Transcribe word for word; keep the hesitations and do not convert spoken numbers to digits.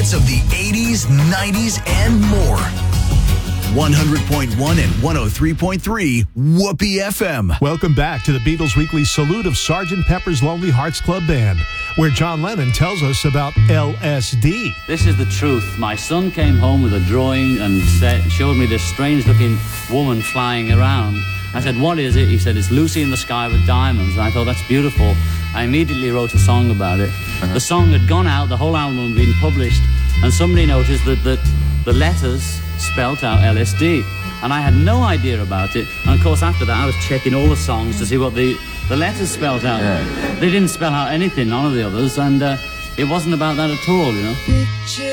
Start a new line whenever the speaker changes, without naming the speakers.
hits of the eighties, nineties, and more. one hundred point one and one oh three point three Whoopee F M.
Welcome back to the Beatles Weekly Salute of Sergeant Pepper's Lonely Hearts Club Band, where John Lennon tells us about L S D.
This is the truth. My son came home with a drawing and said, showed me this strange-looking woman flying around. I said, what is it? He said, it's Lucy in the Sky with Diamonds. And I thought, that's beautiful. I immediately wrote a song about it. Uh-huh. The song had gone out, the whole album had been published, and somebody noticed that, that the letters spelt out L S D. And I had no idea about it. And of course, after that, I was checking all the songs to see what the, the letters spelt out. Yeah. They didn't spell out anything, none of the others, and uh, it wasn't about that at all, you know.